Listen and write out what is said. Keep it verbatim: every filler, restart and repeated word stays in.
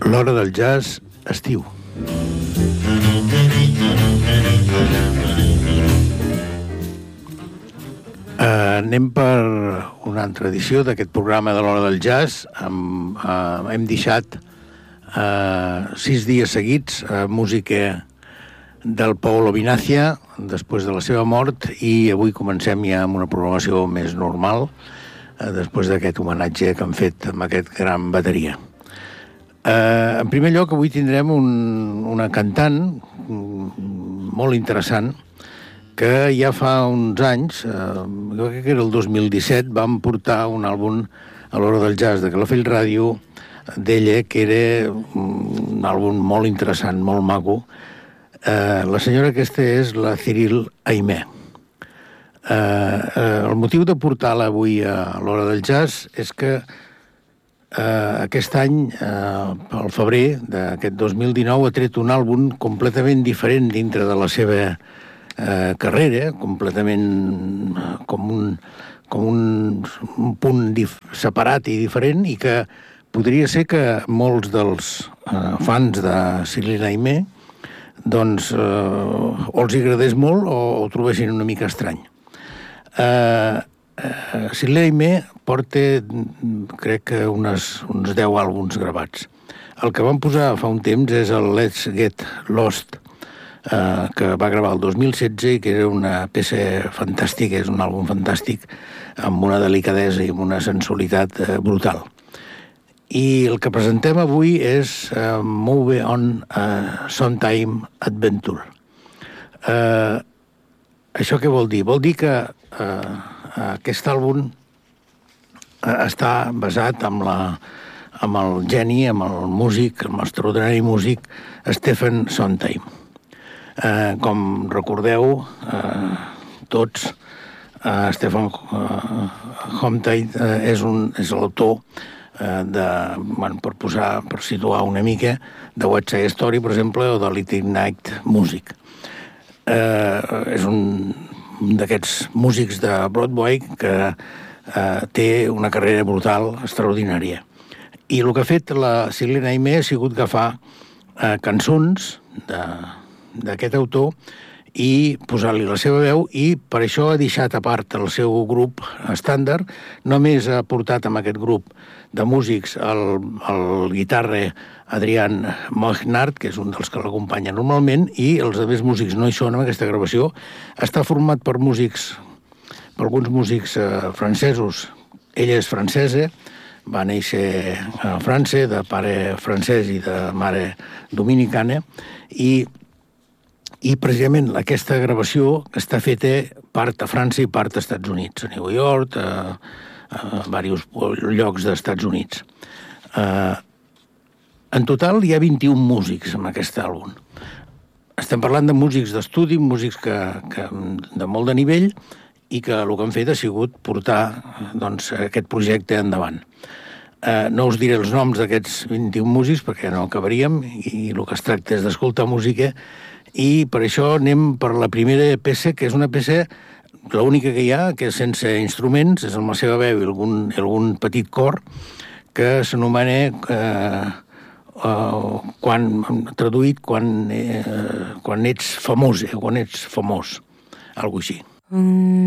L'hora del jazz estiu. Uh, anem per una altra edició d'aquest programa de l'hora del jazz. Hem, uh, hem deixat uh, sis dies seguits uh, música del Paolo Vinazia després de la seva mort, i avui comencem ja amb una programació més normal uh, després d'aquest homenatge que han fet amb aquest gran bateria. Uh, en primer lloc, avui tindrem un, una cantant molt interessant que ja fa uns anys, eh, jo crec que era el dos mil disset, vam portar un àlbum a l'hora del jazz de Calafell Ràdio d'ella, que era un àlbum molt interessant, molt maco. Eh, la senyora aquesta és la Cyril Aimé. Eh, eh, el motiu de portar-la avui a l'hora del jazz és que eh, aquest any, eh, al febrer d'aquest dos mil dinou, ha tret un àlbum completament diferent dintre de la seva Eh, carrera, completament eh, com un, com un, un punt dif separat i diferent, i que podria ser que molts dels eh, fans de Cyril Aimé doncs eh, o els agradés molt o ho trobessin una mica estrany. Eh, eh, Cyril Aimé porta, crec que unes, uns deu àlbums gravats. El que vam posar fa un temps és el Let's Get Lost, Uh, que va gravar el dos mil setze i que era una peça fantàstica, és un àlbum fantàstic, amb una delicadesa i amb una sensualitat uh, brutal. I el que presentem avui és uh, Move On uh, Sondheim Adventure. Uh, això què vol dir? Vol dir que uh, aquest àlbum uh, està basat en la amb el geni, amb el músic, amb l'extraordinari músic Stephen Sondheim. Eh, com recordeu, eh, tots, eh, Stephen uh, Sondheim eh, és, un, és l'autor eh, de, bueno, per posar, per situar una mica, de West Side Story, per exemple, o de Little Night Music. Eh, és un, un d'aquests músics de Broadway que eh, té una carrera brutal, extraordinària. I el que ha fet la Cyril Aimé ha sigut agafar eh, cançons de d'aquest autor i posar-li la seva veu, i per això ha deixat a part el seu grup estàndard. Només ha portat amb aquest grup de músics el, el guitarra Adrian Mohnard, que és un dels que l'acompanya normalment, i els altres músics no hi són en aquesta gravació. Està format per músics, per alguns músics eh, francesos. Ella és francesa, va néixer a França, de pare francès i de mare dominicana, i I precisament aquesta gravació està feta part a França i part als Estats Units, a New York, a, a diversos llocs dels Estats Units. Uh, en total hi ha vint-i-un músics en aquest àlbum. Estem parlant de músics d'estudi, músics que, que, de molt de nivell, i que el que han fet ha sigut portar doncs, aquest projecte endavant. Uh, no us diré els noms d'aquests vint-i-un músics perquè no acabaríem, i el que es tracta és d'escoltar música. I per això anem per la primera peça, que és una peça, l'única que hi ha, que és sense instruments, és amb la seva veu i algun, algun petit cor, que s'anomena, eh, eh, quan, traduït, quan, eh, quan ets famós, eh, quan ets famós, alguna cosa així. Mm.